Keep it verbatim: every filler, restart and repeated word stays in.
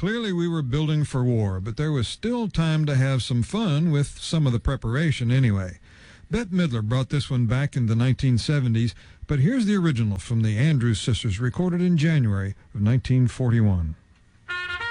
Clearly we were building for war, but there was still time to have some fun with some of the preparation anyway. Bette Midler brought this one back in the nineteen seventies, but here's the original from the Andrews Sisters, recorded in January of nineteen forty-one.